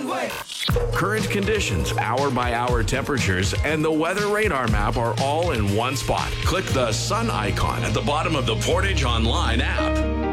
One-way. Current conditions, hour-by-hour temperatures, and the weather radar map are all in one spot. Click the sun icon at the bottom of the Portage Online app.